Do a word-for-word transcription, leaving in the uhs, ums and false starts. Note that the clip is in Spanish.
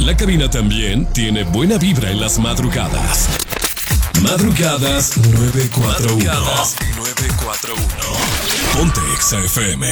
La cabina también tiene buena vibra en las madrugadas. Madrugadas nueve cuatro uno. Madrugadas nueve cuatro uno. Ponte Exa F M.